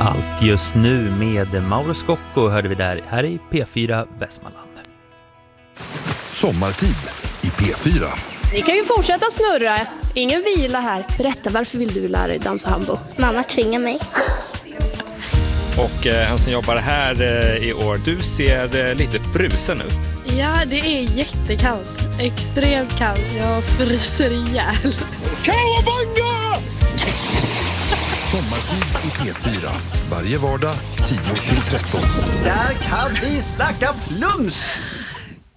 Allt just nu med Mauro Scocco hörde vi där här i P4 Västmanland. Sommartid i P4. Ni kan ju fortsätta snurra. Ingen vila här. Berätta, varför vill du lära dig dansa hambo? Mamma tvingar mig. Och han som jobbar här i år, du ser lite frusen ut. Ja, det är jättekallt. Extremt kallt. Jag fryser ihjäl. Kawabanga! Sommartid i P4. Varje vardag 10-13. Där kan vi snacka plums!